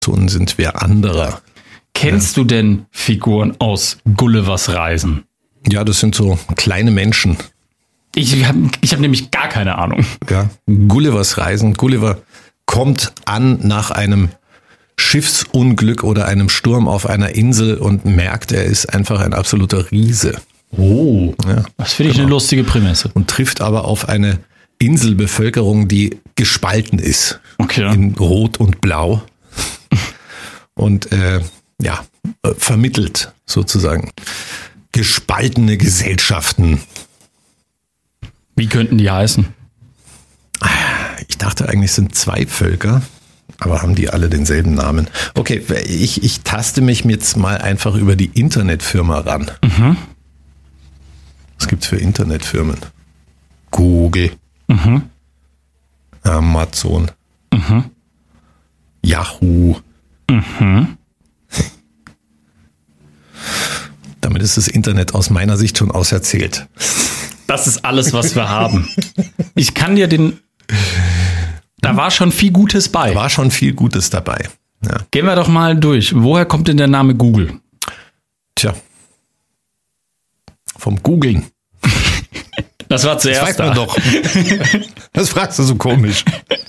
sind wir anderer. Kennst du denn Figuren aus Gullivers Reisen? Ja, das sind so kleine Menschen. Ich hab nämlich gar keine Ahnung. Ja, Gullivers Reisen. Gulliver kommt an nach einem Schiffsunglück oder einem Sturm auf einer Insel und merkt, er ist einfach ein absoluter Riese. Oh, ja, das finde ich eine lustige Prämisse. Und trifft aber auf eine Inselbevölkerung, die gespalten ist. Okay. In Rot und Blau. Und vermittelt sozusagen gespaltene Gesellschaften. Wie könnten die heißen? Ich dachte eigentlich, es sind 2 Völker, aber haben die alle denselben Namen? Okay, ich taste mich jetzt mal einfach über die Internetfirma ran. Mhm. Was gibt's für Internetfirmen? Google, Amazon, Yahoo. Damit ist das Internet aus meiner Sicht schon auserzählt. Das ist alles, was wir haben. Ich kann dir da war schon viel Gutes bei. Da war schon viel Gutes dabei. Ja. Gehen wir doch mal durch. Woher kommt denn der Name Google? Tja. Vom Googlen. Das war zuerst. Das weiß man doch. Das fragst du so komisch.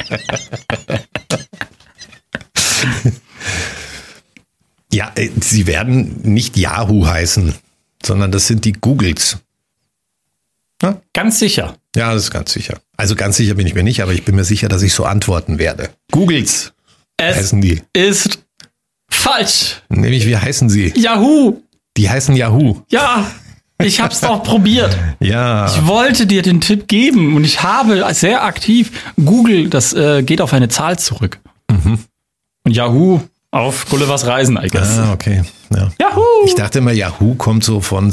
Ja, sie werden nicht Yahoo heißen, sondern das sind die Googles. Ja? Ganz sicher. Ja, das ist ganz sicher. Also ganz sicher bin ich mir nicht, aber ich bin mir sicher, dass ich so antworten werde. Googles heißen die. Ist falsch. Nämlich, wie heißen sie? Yahoo. Die heißen Yahoo. Ja, ich hab's doch probiert. Ja. Ich wollte dir den Tipp geben und ich habe sehr aktiv Google, das geht auf eine Zahl zurück. Und Yahoo auf Gullivers Reisen, I guess. Ah, okay. Ja. Yahoo! Ich dachte immer, Yahoo kommt so von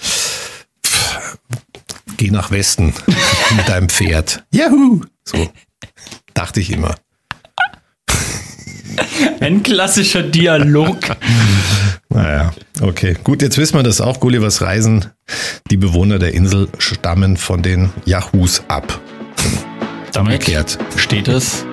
geh nach Westen mit deinem Pferd. Yahoo! So dachte ich immer. Ein klassischer Dialog. Naja, okay. Gut, jetzt wissen wir das auch. Gullivers Reisen, die Bewohner der Insel stammen von den Yahoos ab. Damit Umgekehrt. steht es